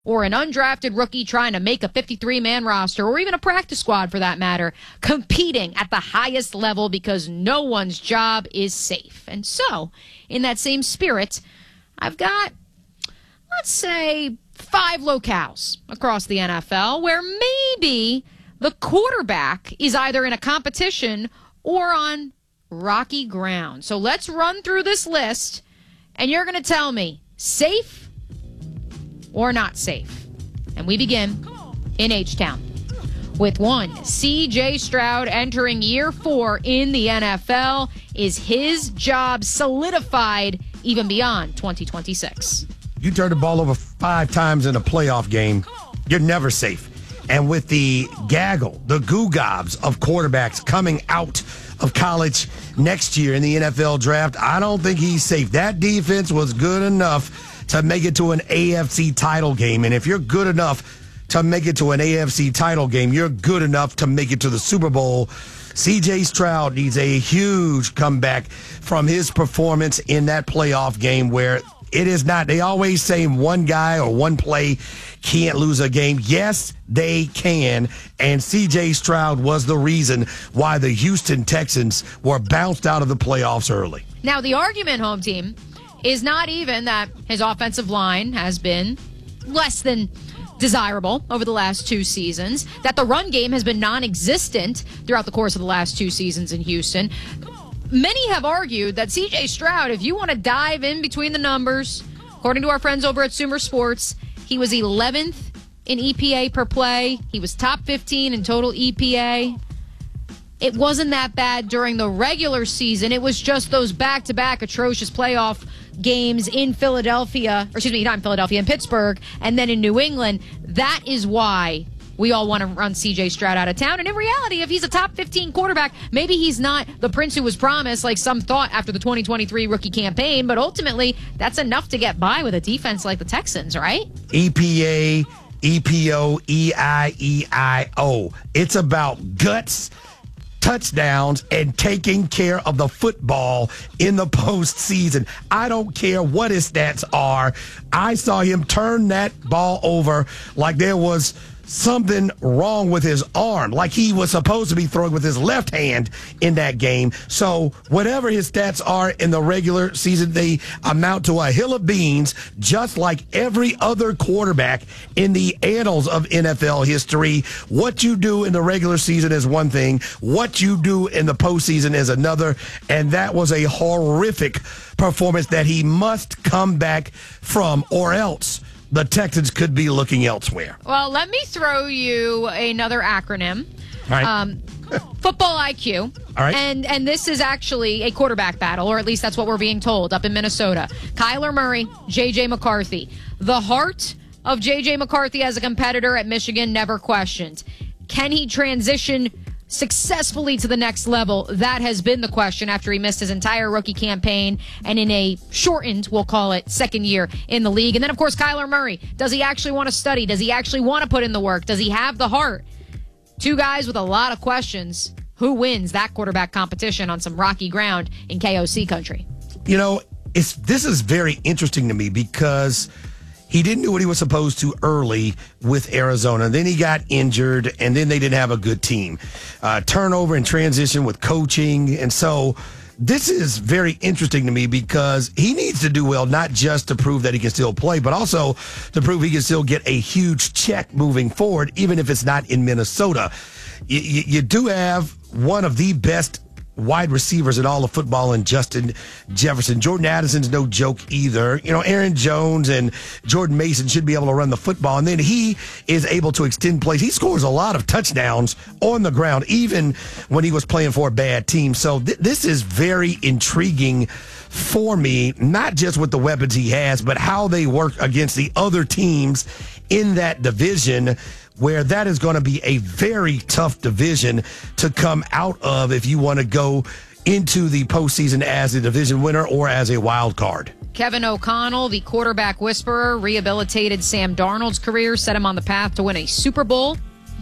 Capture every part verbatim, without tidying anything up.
or an undrafted rookie trying to make a fifty-three man roster, or even a practice squad for that matter, competing at the highest level because no one's job is safe. And so, in that same spirit, I've got, let's say, five locales across the N F L where maybe the quarterback is either in a competition or on rocky ground. So let's run through this list, and you're going to tell me safe or not safe. And we begin in H-Town with one. C J Stroud entering year four in the N F L. Is his job solidified even beyond twenty twenty-six? You turn the ball over five times in a playoff game, you're never safe. And with the gaggle, the goo-gobs of quarterbacks coming out of college next year in the N F L draft, I don't think he's safe. That defense was good enough to make it to an A F C title game. And if you're good enough to make it to an A F C title game, you're good enough to make it to the Super Bowl. C J Stroud needs a huge comeback from his performance in that playoff game where it is not. They always say one guy or one play can't lose a game. Yes, they can. And C J Stroud was the reason why the Houston Texans were bounced out of the playoffs early. Now, the argument, home team, is not even that his offensive line has been less than desirable over the last two seasons, that the run game has been non-existent throughout the course of the last two seasons in Houston. Many have argued that C J Stroud, if you want to dive in between the numbers, according to our friends over at Sumer Sports, he was eleventh in E P A per play. He was top fifteen in total E P A. It wasn't that bad during the regular season. It was just those back-to-back atrocious playoff games in Philadelphia, or excuse me, not in Philadelphia, in Pittsburgh, and then in New England. That is why we all want to run C J Stroud out of town. And in reality, if he's a top fifteen quarterback, maybe he's not the prince who was promised, like some thought after the twenty twenty-three rookie campaign, but ultimately, that's enough to get by with a defense like the Texans, right? E P A, E P O, E I E I O. It's about guts, touchdowns, and taking care of the football in the postseason. I don't care what his stats are. I saw him turn that ball over like there was something wrong with his arm, like he was supposed to be throwing with his left hand in that game. So whatever his stats are in the regular season, they amount to a hill of beans, just like every other quarterback in the annals of N F L history. What you do in the regular season is one thing. What you do in the postseason is another. And that was a horrific performance that he must come back from, or else the Texans could be looking elsewhere. Well, let me throw you another acronym. All right. Um, football I Q. All right. And and this is actually a quarterback battle, or at least that's what we're being told up in Minnesota. Kyler Murray, J J McCarthy. The heart of J J McCarthy as a competitor at Michigan, never questioned. Can he transition successfully to the next level? That has been the question after he missed his entire rookie campaign and in a shortened, we'll call it, second year in the league. And then, of course, Kyler Murray. Does he actually want to study? Does he actually want to put in the work? Does he have the heart? Two guys with a lot of questions. Who wins that quarterback competition on some rocky ground in K O C country? You know, it's this is very interesting to me because he didn't do what he was supposed to early with Arizona. Then he got injured, and then they didn't have a good team. Uh, turnover and transition with coaching. And so this is very interesting to me because he needs to do well, not just to prove that he can still play, but also to prove he can still get a huge check moving forward, even if it's not in Minnesota. You, you, you do have one of the best wide receivers in all of football in Justin Jefferson. Jordan Addison's no joke either. You know, Aaron Jones and Jordan Mason should be able to run the football, and then he is able to extend plays. He scores a lot of touchdowns on the ground, even when he was playing for a bad team. So th- this is very intriguing for me, not just with the weapons he has, but how they work against the other teams in that division, where that is going to be a very tough division to come out of if you want to go into the postseason as a division winner or as a wild card. Kevin O'Connell, the quarterback whisperer, rehabilitated Sam Darnold's career, set him on the path to win a Super Bowl.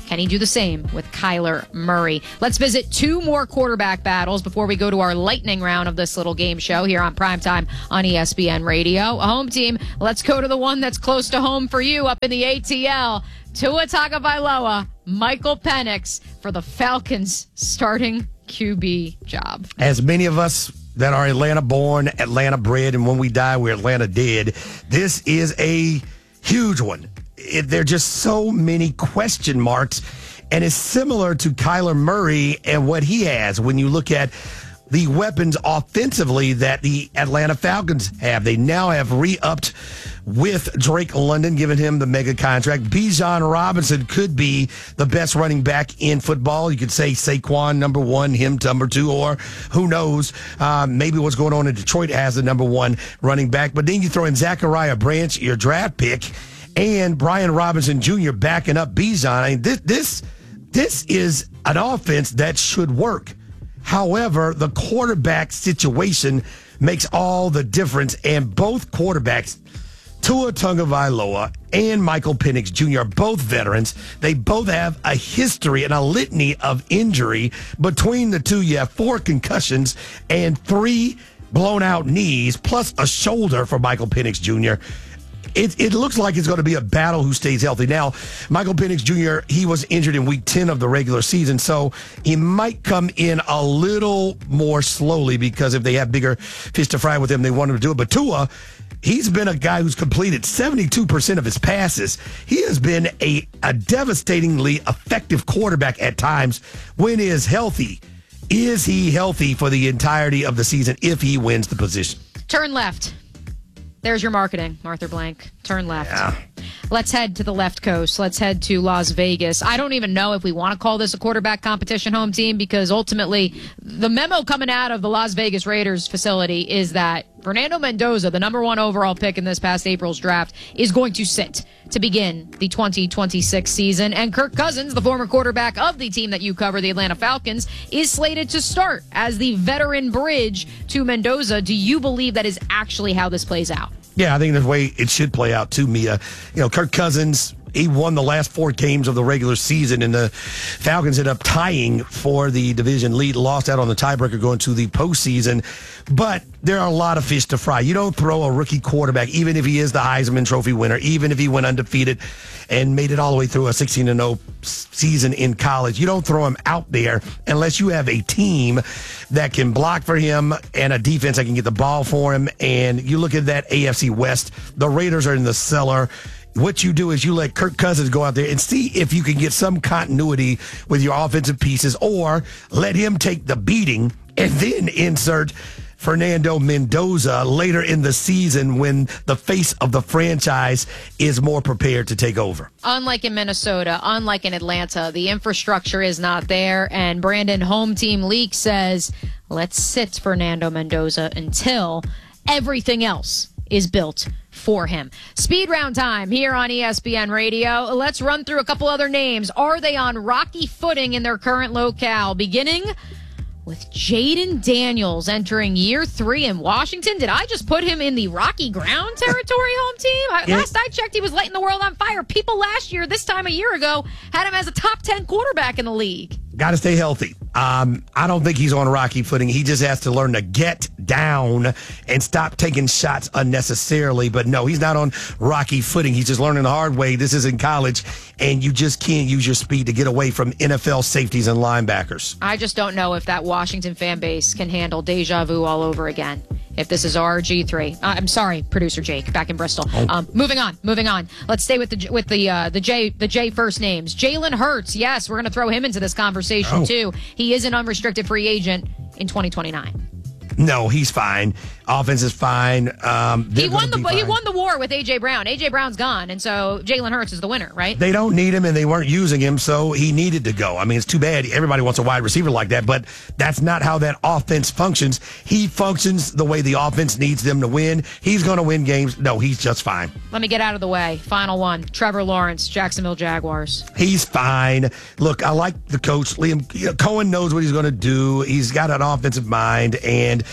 Can he do the same with Kyler Murray? Let's visit two more quarterback battles before we go to our lightning round of this little game show here on Primetime on E S P N Radio. A home team, let's go to the one that's close to home for you up in the A T L. Tua Tagovailoa, Michael Penix for the Falcons starting Q B job. As many of us that are Atlanta-born, Atlanta-bred, and when we die, we're Atlanta-dead, this is a huge one. It, there are just so many question marks, and it's similar to Kyler Murray and what he has when you look at the weapons offensively that the Atlanta Falcons have. They now have re-upped with Drake London, giving him the mega contract. Bijan Robinson could be the best running back in football. You could say Saquon number one, him number two, or who knows, uh, maybe what's going on in Detroit has the number one running back. But then you throw in Zachariah Branch, your draft pick, and Brian Robinson Junior backing up Bijan. I mean, this, this, this is an offense that should work. However, the quarterback situation makes all the difference, and both quarterbacks, Tua Tagovailoa and Michael Penix Junior, are both veterans. They both have a history and a litany of injury. Between the two, you have four concussions and three blown out knees, plus a shoulder for Michael Penix Junior It, it looks like it's going to be a battle who stays healthy. Now, Michael Penix Junior, he was injured in week ten of the regular season, so he might come in a little more slowly because if they have bigger fish to fry with him, they want him to do it. But Tua, he's been a guy who's completed seventy-two percent of his passes. He has been a, a devastatingly effective quarterback at times when he is healthy. Is he healthy for the entirety of the season if he wins the position? Turn left. There's your marketing, Arthur Blank. Turn left. Yeah. Let's head to the left coast. Let's head to Las Vegas. I don't even know if we want to call this a quarterback competition home team because ultimately the memo coming out of the Las Vegas Raiders facility is that Fernando Mendoza, the number one overall pick in this past April's draft, is going to sit to begin the twenty twenty-six season. And Kirk Cousins, the former quarterback of the team that you cover, the Atlanta Falcons, is slated to start as the veteran bridge to Mendoza. Do you believe that is actually how this plays out? Yeah, I think that's the way it should play out too, Mia. You know, Kirk Cousins, he won the last four games of the regular season, and the Falcons ended up tying for the division lead, lost out on the tiebreaker going to the postseason. But there are a lot of fish to fry. You don't throw a rookie quarterback, even if he is the Heisman Trophy winner, even if he went undefeated and made it all the way through a sixteen and oh season in college. You don't throw him out there unless you have a team that can block for him and a defense that can get the ball for him. And you look at that A F C West, the Raiders are in the cellar. What you do is you let Kirk Cousins go out there and see if you can get some continuity with your offensive pieces, or let him take the beating and then insert Fernando Mendoza later in the season when the face of the franchise is more prepared to take over. Unlike in Minnesota, unlike in Atlanta, the infrastructure is not there. And Brandon Home Team Leak says, let's sit Fernando Mendoza until everything else is built for him. Speed round time here on E S P N Radio. Let's run through a couple other names. Are they on rocky footing in their current locale? Beginning with Jaden Daniels entering year three in Washington. Did I just put him in the rocky ground territory, home team? I, last I checked, he was lighting the world on fire. People last year, this time a year ago, had him as a top ten quarterback in the league. Got to stay healthy. Um, I don't think he's on rocky footing. He just has to learn to get down and stop taking shots unnecessarily. But no, he's not on rocky footing. He's just learning the hard way. This is in college, and you just can't use your speed to get away from N F L safeties and linebackers. I just don't know if that Washington fan base can handle deja vu all over again. If this is R G three, uh, I'm sorry, producer Jake, back in Bristol. Oh. Um, moving on, moving on. Let's stay with the with the uh, the J the J first names. Jalen Hurts, yes, we're going to throw him into this conversation oh. too. He is an unrestricted free agent in twenty twenty-nine. No, he's fine. Offense is fine. Um, he won the he won the war with A J Brown. A J Brown's gone, and so Jalen Hurts is the winner, right? They don't need him, and they weren't using him, so he needed to go. I mean, it's too bad. Everybody wants a wide receiver like that, but that's not how that offense functions. He functions the way the offense needs them to win. He's going to win games. No, he's just fine. Let me get out of the way. Final one. Trevor Lawrence, Jacksonville Jaguars. He's fine. Look, I like the coach. Liam you know, Cohen knows what he's going to do. He's got an offensive mind, and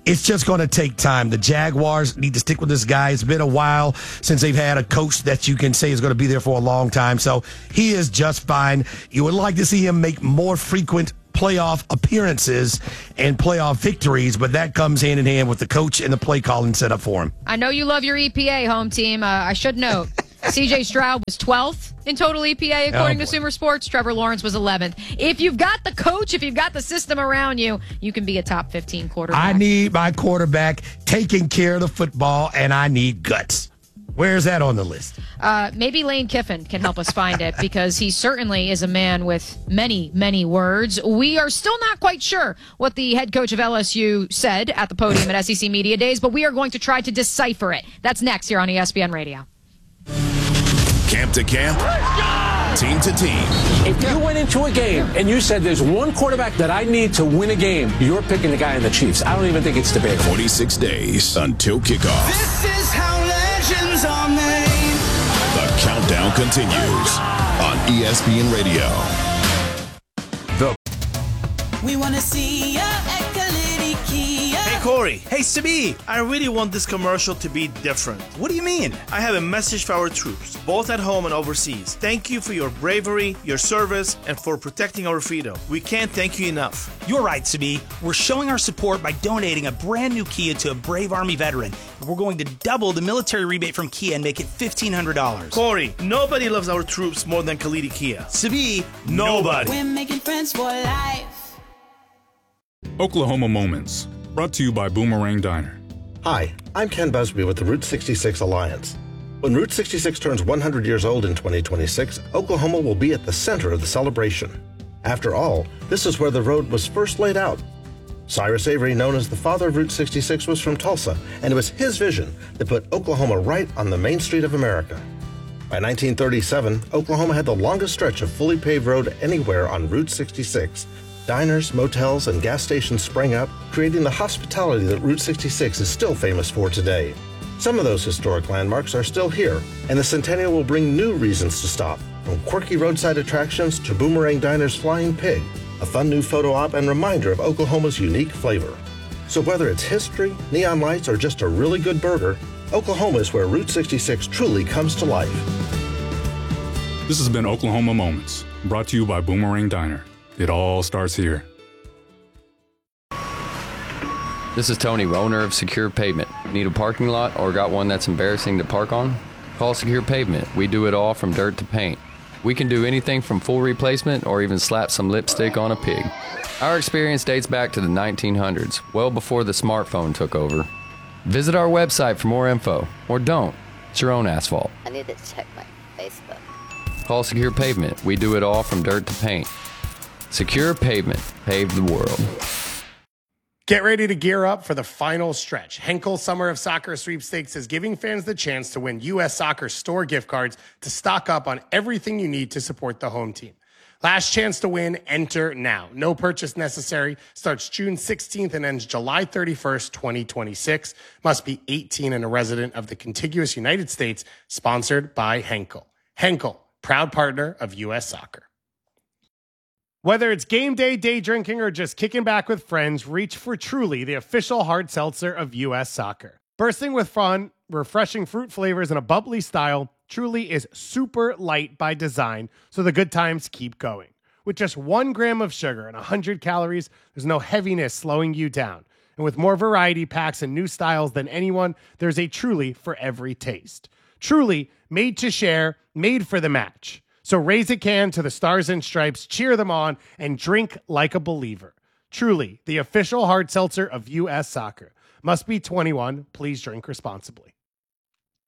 it's just going to take time. The Jaguars need to stick with this guy. It's been a while since they've had a coach that you can say is going to be there for a long time. So he is just fine. You would like to see him make more frequent playoff appearances and playoff victories, but that comes hand in hand with the coach and the play calling set up for him. I know you love your E P A, home team. Uh, I should note, C J Stroud was twelfth in total E P A, according oh, to Sumer Sports. Trevor Lawrence was eleventh. If you've got the coach, if you've got the system around you, you can be a top fifteen quarterback. I need my quarterback taking care of the football, and I need guts. Where's that on the list? Uh, maybe Lane Kiffin can help us find it, because he certainly is a man with many, many words. We are still not quite sure what the head coach of L S U said at the podium at S E C Media Days, but we are going to try to decipher it. That's next here on E S P N Radio. Camp to camp, team to team. If you went into a game and you said there's one quarterback that I need to win a game, you're picking the guy in the Chiefs. I don't even think it's debatable. twenty-six days until kickoff. This is how legends are made. The countdown continues on E S P N Radio. The We want to see ya at Kalidi Kia. Hey, Corey. Hey, Sabi. I really want this commercial to be different. What do you mean? I have a message for our troops, both at home and overseas. Thank you for your bravery, your service, and for protecting our freedom. We can't thank you enough. You're right, Sabi. We're showing our support by donating a brand new Kia to a brave Army veteran. We're going to double the military rebate from Kia and make it fifteen hundred dollars. Corey, nobody loves our troops more than Kalidi Kia. Sabi, Nobody. We're making friends for life. Oklahoma Moments, brought to you by Boomerang Diner. Hi, I'm Ken Busby with the Route sixty-six Alliance. When Route sixty-six turns one hundred years old in twenty twenty-six, Oklahoma will be at the center of the celebration. After all, this is where the road was first laid out. Cyrus Avery, known as the father of Route sixty-six, was from Tulsa, and it was his vision that put Oklahoma right on the main street of America. By nineteen thirty-seven, Oklahoma had the longest stretch of fully paved road anywhere on Route sixty-six. Diners, motels, and gas stations sprang up, creating the hospitality that Route sixty-six is still famous for today. Some of those historic landmarks are still here, and the Centennial will bring new reasons to stop, from quirky roadside attractions to Boomerang Diner's Flying Pig, a fun new photo op and reminder of Oklahoma's unique flavor. So whether it's history, neon lights, or just a really good burger, Oklahoma is where Route sixty-six truly comes to life. This has been Oklahoma Moments, brought to you by Boomerang Diner. It all starts here. This is Tony, owner of Secure Pavement. Need a parking lot or got one that's embarrassing to park on? Call Secure Pavement. We do it all from dirt to paint. We can do anything from full replacement or even slap some lipstick on a pig. Our experience dates back to the nineteen hundreds, well before the smartphone took over. Visit our website for more info, or don't. It's your own asphalt. I need to check my Facebook. Call Secure Pavement. We do it all from dirt to paint. Secure Pavement. Pave the world. Get ready to gear up for the final stretch. Henkel Summer of Soccer Sweepstakes is giving fans the chance to win U S Soccer store gift cards to stock up on everything you need to support the home team. Last chance to win, enter now. No purchase necessary. Starts June sixteenth and ends July thirty-first, twenty twenty-six. Must be eighteen and a resident of the contiguous United States. Sponsored by Henkel. Henkel, proud partner of U S Soccer. Whether it's game day, day drinking, or just kicking back with friends, reach for Truly, the official hard seltzer of U S Soccer. Bursting with fun, refreshing fruit flavors, and a bubbly style, Truly is super light by design, so the good times keep going. With just one gram of sugar and one hundred calories, there's no heaviness slowing you down. And with more variety packs and new styles than anyone, there's a Truly for every taste. Truly, made to share, made for the match. So raise a can to the Stars and Stripes, cheer them on, and drink like a believer. Truly, the official hard seltzer of U S Soccer. Must be twenty-one. Please drink responsibly.